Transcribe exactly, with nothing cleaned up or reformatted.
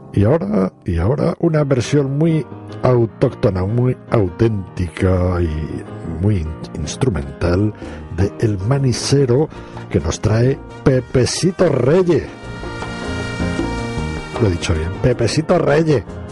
Y ahora, y ahora una versión muy autóctona, muy auténtica y muy instrumental de El Manicero, que nos trae Pepesito Reyes. Lo he dicho bien, Pepesito Reyes.